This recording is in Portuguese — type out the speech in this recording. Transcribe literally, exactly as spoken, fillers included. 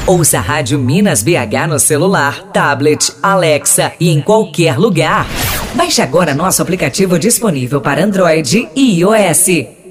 Ouça a Rádio Minas B H no celular, tablet, Alexa e em qualquer lugar. Baixe agora nosso aplicativo disponível para Android e iOS.